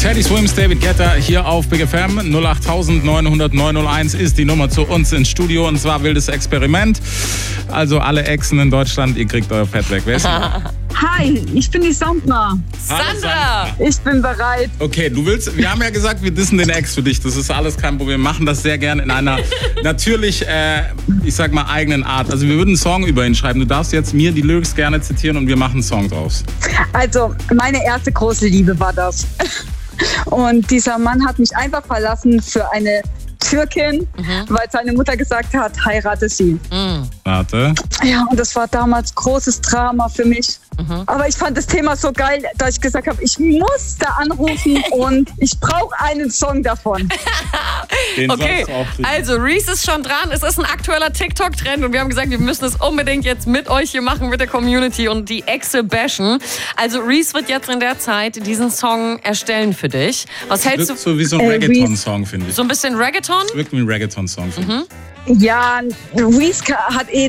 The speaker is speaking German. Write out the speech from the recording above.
Teddy Swims, David Guetta hier auf Big FM. 08000 900 901 ist die Nummer zu uns ins Studio und zwar wildes Experiment. Also alle Exen in Deutschland, ihr kriegt euer Fett weg. Wer ist denn? Hi, ich bin die Sandra. Sandra! Ich bin bereit. Okay, wir haben ja gesagt, wir dissen den Ex für dich. Das ist alles kein Problem. Wir machen das sehr gern in einer natürlich, ich sag mal, eigenen Art. Also wir würden einen Song über ihn schreiben. Du darfst jetzt mir die Lyrics gerne zitieren und wir machen einen Song draus. Also, meine erste große Liebe war das. Und dieser Mann hat mich einfach verlassen für eine Türkin, weil seine Mutter gesagt hat, heirate sie. Warte. Ja, und das war damals großes Drama für mich. Aber ich fand das Thema so geil, dass ich gesagt habe, ich muss da anrufen und ich brauche einen Song davon. Okay, also Reese ist schon dran. Es ist ein aktueller TikTok-Trend und wir haben gesagt, wir müssen es unbedingt jetzt mit euch hier machen, mit der Community und die Exe bashen. Also Reese wird jetzt in der Zeit diesen Song erstellen für dich. Was hältst du? Das wirkt so wie so ein Reggaeton-Song, finde ich. So ein bisschen Reggaeton? Das wirkt wie ein Reggaeton-Song, finde ich. Ja, Reese hat